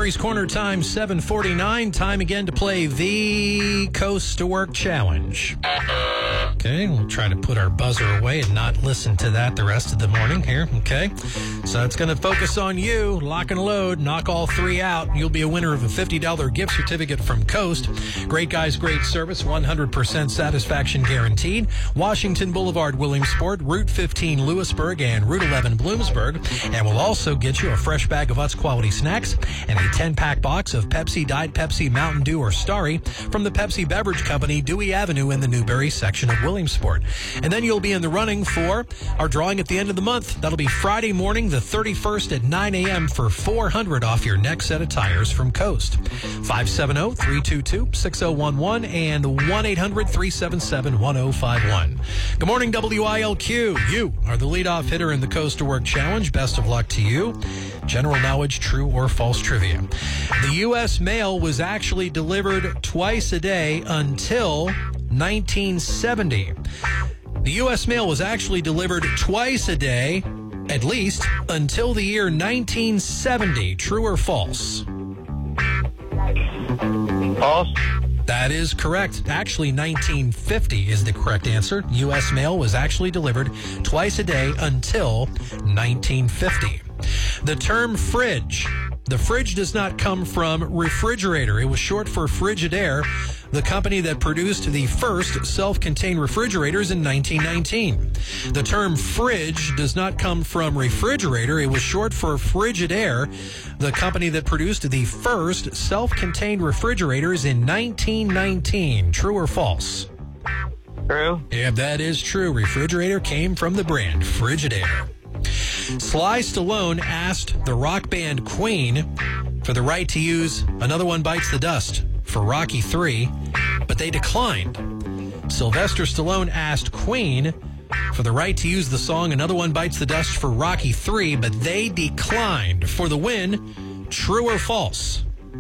Newberry's Corner time, 7:49. Time again to play the Coast to Work Challenge. Okay, we'll try to put our buzzer away and not listen to that the rest of the morning here, okay? So it's going to focus on you. Lock and load, knock all three out. You'll be a winner of a $50 gift certificate from Coast. Great guys, great service, 100% satisfaction guaranteed. Washington Boulevard, Williamsport, Route 15, Lewisburg, and Route 11, Bloomsburg. And we'll also get you a fresh bag of Utz quality snacks and a 10-pack box of Pepsi, Diet Pepsi, Mountain Dew, or Starry from the Pepsi Beverage Company, Dewey Avenue in the Newberry section of Williamsport. And then you'll be in the running for our drawing at the end of the month. That'll be Friday morning, the 31st at 9 a.m. for $400 off your next set of tires from Coast. 570-322-6011 and 1-800-377-1051. Good morning, WILQ. You are the leadoff hitter in the Coast to Work Challenge. Best of luck to you. General knowledge, true or false trivia. The U.S. mail was actually delivered twice a day until 1970. The U.S. mail was actually delivered twice a day, at least, until the year 1970. True or false? False. That is correct. Actually, 1950 is the correct answer. U.S. mail was actually delivered twice a day until 1950. The term fridge. The fridge does not come from refrigerator. It was short for Frigidaire, the company that produced the first self-contained refrigerators in 1919. The term fridge does not come from refrigerator. It was short for Frigidaire, the company that produced the first self-contained refrigerators in 1919. True or false? True. Yeah, that is true. Refrigerator came from the brand Frigidaire. Sly Stallone asked the rock band Queen for the right to use Another One Bites the Dust for Rocky III, but they declined. Sylvester Stallone asked Queen for the right to use the song Another One Bites the Dust for Rocky III, but they declined. For the win, true or false?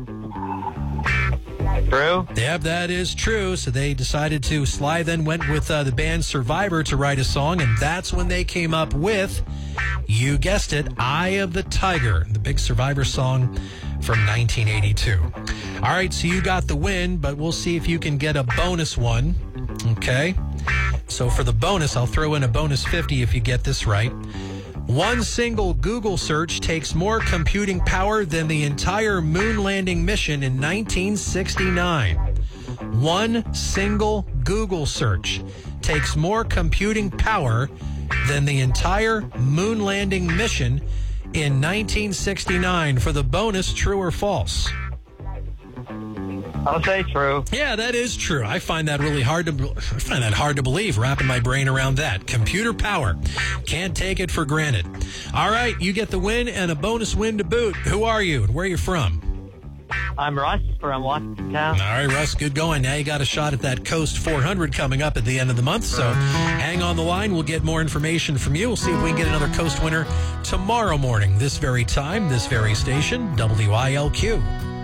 True. Yep, that is true. So they decided to, Sly then went with the band Survivor to write a song, and that's when they came up with, you guessed it, Eye of the Tiger, the big Survivor song from 1982. All right, so you got the win, but we'll see if you can get a bonus one. Okay, so for the bonus, I'll throw in a bonus 50 if you get this right. One single Google search takes more computing power than the entire moon landing mission in 1969. One single Google search takes more computing power than the entire moon landing mission in 1969. For the bonus, true or false? I'll say true. Yeah, that is true. I find that hard to believe, wrapping my brain around that. Computer power. Can't take it for granted. All right, you get the win and a bonus win to boot. Who are you and where are you from? I'm Russ from Washington. All right, Russ, good going. Now you got a shot at that Coast 400 coming up at the end of the month, so hang on the line. We'll get more information from you. We'll see if we can get another Coast winner tomorrow morning, this very time, this very station, WILQ.